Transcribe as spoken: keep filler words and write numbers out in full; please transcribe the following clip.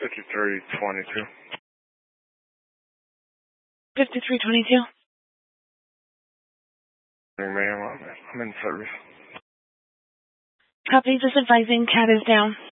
fifty-three twenty-two. fifty-three twenty-two. Ma'am, I'm in service. Copy, just advising cat is down.